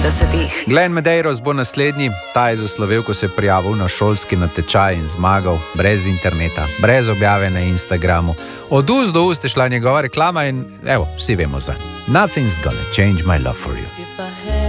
80-ih. Glenn Medeiros bo naslednji, ta je zaslovel, ko se je prijavil na šolski natečaj in zmagal, brez interneta, brez objave na Instagramu. Od ust do ust je šla njegova reklama in evo, vsi vemo za. Nothing's gonna change my love for you.